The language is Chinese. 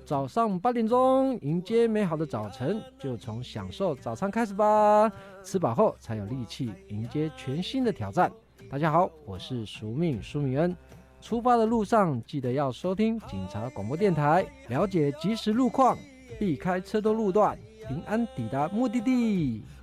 早上8点钟，迎接美好的早晨，就从享受早餐开始吧。吃饱后才有力气迎接全新的挑战。大家好，我是赎命苏明恩。出发的路上，记得要收听警察广播电台，了解即时路况，避开车多路段，平安抵达目的地。